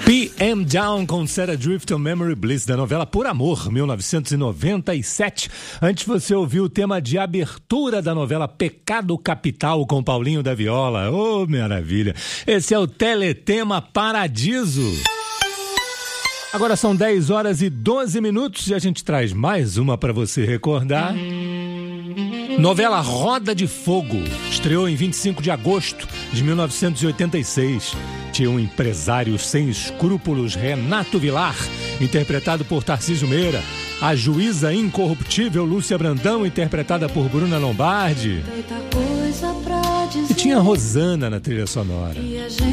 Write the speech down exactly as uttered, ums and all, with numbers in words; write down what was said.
P M Down com Sarah Drifton, Memory Bliss, da novela Por Amor, mil novecentos e noventa e sete. Antes você ouviu o tema de abertura da novela Pecado Capital com Paulinho da Viola. Oh, maravilha! Esse é o Teletema Paradiso. Agora são dez horas e doze minutos e a gente traz mais uma para você recordar. Novela Roda de Fogo estreou em vinte e cinco de agosto de mil novecentos e oitenta e seis. Tinha um empresário sem escrúpulos, Renato Vilar, interpretado por Tarcísio Meira. A juíza incorruptível Lúcia Brandão, interpretada por Bruna Lombardi. E tinha Rosana na trilha sonora.